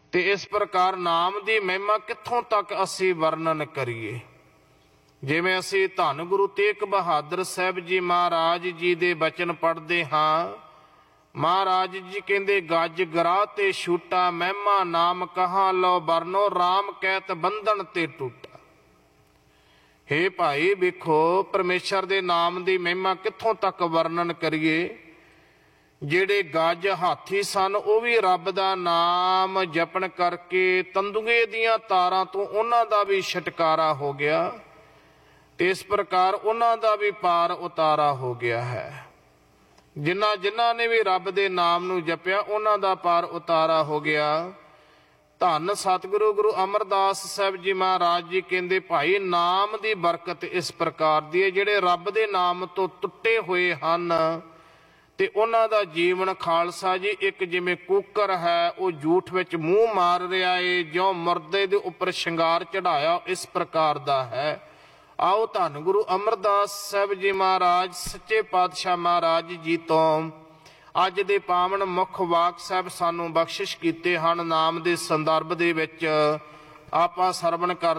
ਤੇ ਇਸ ਪ੍ਰਕਾਰ ਨਾਮ ਦੀ ਮਹਿਮਾ ਕਿੱਥੋਂ ਤੱਕ ਅਸੀਂ ਵਰਣਨ ਕਰੀਏ। ਜਿਵੇਂ ਅਸੀਂ ਧੰਨ ਗੁਰੂ ਤੇਗ ਬਹਾਦਰ ਸਾਹਿਬ ਜੀ ਮਹਾਰਾਜ ਜੀ ਦੇ ਬਚਨ ਪੜ੍ਹਦੇ ਹਾਂ, ਮਹਾਰਾਜ ਜੀ ਕਹਿੰਦੇ ਗੱਜ ਗਰਾ ਤੇ ਛੂਟਾ, ਮਹਿਮਾ ਨਾਮ ਕਹਾਂ ਲੋ ਬਰਨੋ, ਰਾਮ ਕਹਿਤ ਬੰਧਨ ਤੇ ਟੂਟਾ। ਹੇ ਭਾਈ ਵੇਖੋ, ਪਰਮੇਸ਼ਰ ਦੇ ਨਾਮ ਦੀ ਮਹਿਮਾ ਕਿੱਥੋਂ ਤੱਕ ਵਰਣਨ ਕਰੀਏ। ਜਿਹੜੇ ਗੱਜ ਹਾਥੀ ਸਨ ਉਹ ਵੀ ਰੱਬ ਦਾ ਨਾਮ ਜਪਣ ਕਰਕੇ ਤੰਦੂਏ ਦੀਆਂ ਤਾਰਾਂ ਤੋਂ ਉਹਨਾਂ ਦਾ ਵੀ ਛੁਟਕਾਰਾ ਹੋ ਗਿਆ ਤੇ ਇਸ ਪ੍ਰਕਾਰ ਉਹਨਾਂ ਦਾ ਵੀ ਪਾਰ ਉਤਾਰਾ ਹੋ ਗਿਆ ਹੈ। ਜਿਨ੍ਹਾਂ ਨੇ ਵੀ ਰੱਬ ਦੇ ਨਾਮ ਨੂੰ ਜਪਿਆ ਉਹਨਾਂ ਦਾ ਪਾਰ ਉਤਾਰਾ ਹੋ ਗਿਆ। ਧੰਨ ਸਤਿਗੁਰੂ ਗੁਰੂ ਅਮਰਦਾਸ ਸਾਹਿਬ ਜੀ ਮਹਾਰਾਜ ਜੀ ਕਹਿੰਦੇ ਭਾਈ ਨਾਮ ਦੀ ਬਰਕਤ ਇਸ ਪ੍ਰਕਾਰ ਦੀ ਹੈ, ਜਿਹੜੇ ਰੱਬ ਦੇ ਨਾਮ ਤੋਂ ਟੁੱਟੇ ਹੋਏ ਹਨ ਤੇ ਉਹਨਾਂ ਦਾ ਜੀਵਨ ਖਾਲਸਾ ਜੀ ਇੱਕ ਜਿਵੇਂ ਕੂਕਰ ਹੈ, ਉਹ ਝੂਠ ਵਿੱਚ ਮੂੰਹ ਮਾਰ ਰਿਹਾ ਏ, ਜਿਉਂ ਮੁਰਦੇ ਦੇ ਉੱਪਰ ਸ਼ਿੰਗਾਰ ਚੜਾਇਆ, ਇਸ ਪ੍ਰਕਾਰ ਦਾ ਹੈ। ਆਓ ਧੰਨ ਗੁਰੂ ਅਮਰਦਾਸ ਸਾਹਿਬ ਜੀ ਮਹਾਰਾਜ ਸੱਚੇ ਪਾਤਸ਼ਾਹ ਮਹਾਰਾਜ ਜੀ ਤੋਂ ਅੱਜ ਦੇ ਪਾਵਨ ਮੁੱਖ ਵਾਕ ਸਾਹਿਬ ਸਾਨੂੰ ਬਖਸ਼ਿਸ਼ ਕੀਤੇ ਹਨ। ਨਾਮ ਦੇ ਸੰਦਰਭ ਦੇ ਵਿੱਚ ਆਪਾਂ ਸਰਵਣ ਕਰ